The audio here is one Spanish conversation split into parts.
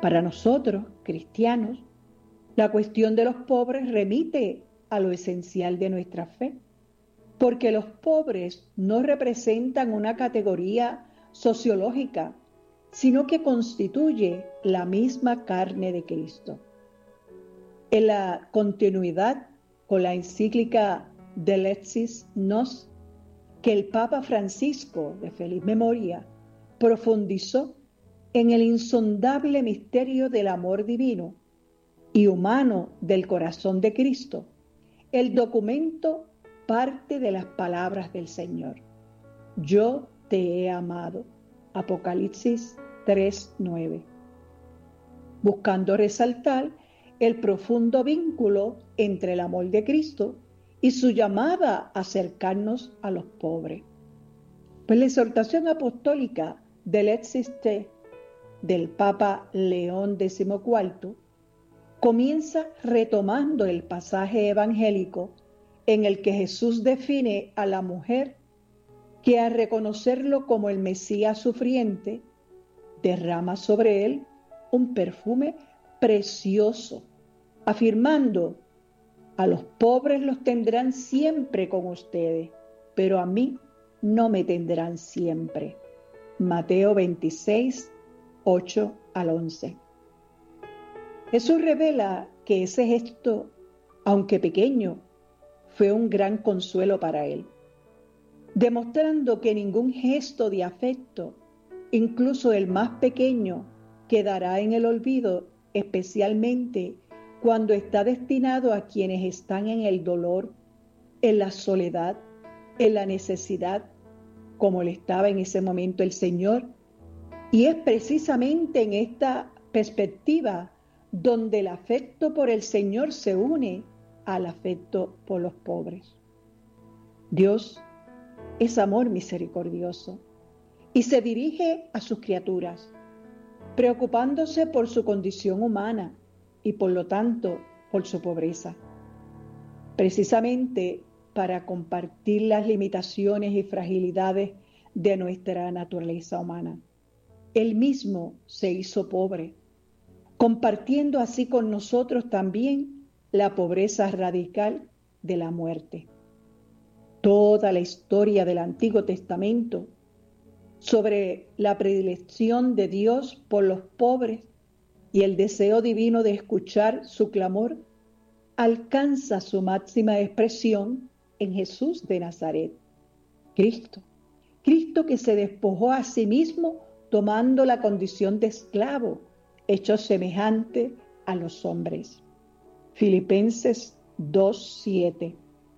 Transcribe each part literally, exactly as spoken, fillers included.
Para nosotros, cristianos, la cuestión de los pobres remite a lo esencial de nuestra fe, porque los pobres no representan una categoría sociológica, sino que constituye la misma carne de Cristo. En la continuidad con la encíclica Delexis Nos, que el Papa Francisco, de feliz memoria, profundizó en el insondable misterio del amor divino y humano del corazón de Cristo, el documento parte de las palabras del Señor. Yo te he amado. Apocalipsis tres nueve. Buscando resaltar el profundo vínculo entre el amor de Cristo y su llamada a acercarnos a los pobres. Pues la exhortación apostólica del Existe del Papa León decimocuarto comienza retomando el pasaje evangélico en el que Jesús define a la mujer que al reconocerlo como el Mesías sufriente, derrama sobre él un perfume precioso, afirmando: a los pobres los tendrán siempre con ustedes, pero a mí no me tendrán siempre. Mateo veintiséis, ocho al once. Jesús revela que ese gesto, aunque pequeño, fue un gran consuelo para él, demostrando que ningún gesto de afecto, incluso el más pequeño, quedará en el olvido, especialmente cuando está destinado a quienes están en el dolor, en la soledad, en la necesidad, como le estaba en ese momento el Señor. Y es precisamente en esta perspectiva donde el afecto por el Señor se une al afecto por los pobres. Dios es amor misericordioso y se dirige a sus criaturas, preocupándose por su condición humana y por lo tanto por su pobreza, precisamente para compartir las limitaciones y fragilidades de nuestra naturaleza humana. Él mismo se hizo pobre, compartiendo así con nosotros también la pobreza radical de la muerte. Toda la historia del Antiguo Testamento sobre la predilección de Dios por los pobres y el deseo divino de escuchar su clamor alcanza su máxima expresión en Jesús de Nazaret, Cristo. Cristo que se despojó a sí mismo tomando la condición de esclavo, hecho semejante a los hombres. Filipenses dos siete.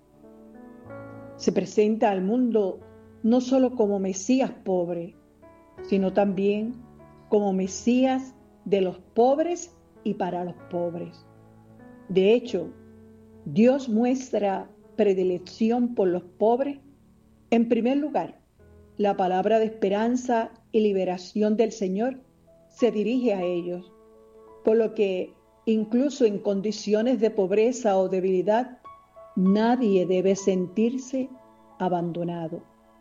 Se presenta al mundo no solo como Mesías pobre, sino también como Mesías de los pobres y para los pobres. De hecho, Dios muestra predilección por los pobres. En primer lugar, la palabra de esperanza y liberación del Señor se dirige a ellos, por lo que incluso en condiciones de pobreza o debilidad, nadie debe sentirse abandonado.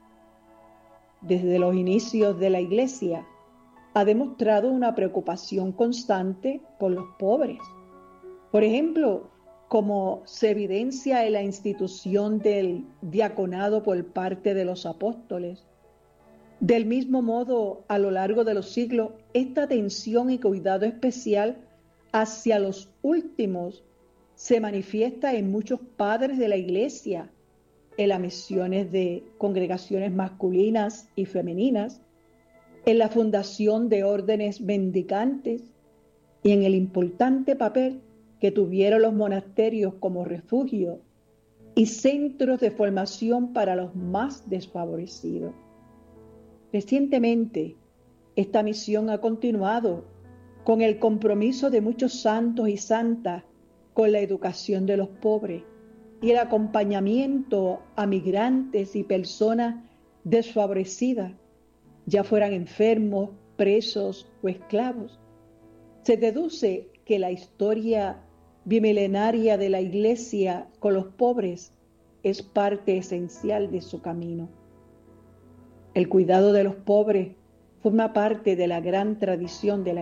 Desde los inicios de la Iglesia, ha demostrado una preocupación constante por los pobres. Por ejemplo, como se evidencia en la institución del diaconado por parte de los apóstoles. Del mismo modo, a lo largo de los siglos, esta atención y cuidado especial hacia los últimos se manifiesta en muchos padres de la Iglesia, en las misiones de congregaciones masculinas y femeninas, en la fundación de órdenes mendicantes y en el importante papel que tuvieron los monasterios como refugio y centros de formación para los más desfavorecidos. Recientemente, esta misión ha continuado con el compromiso de muchos santos y santas con la educación de los pobres y el acompañamiento a migrantes y personas desfavorecidas, ya fueran enfermos, presos o esclavos. Se deduce que la historia bimilenaria de la Iglesia con los pobres es parte esencial de su camino. El cuidado de los pobres forma parte de la gran tradición de la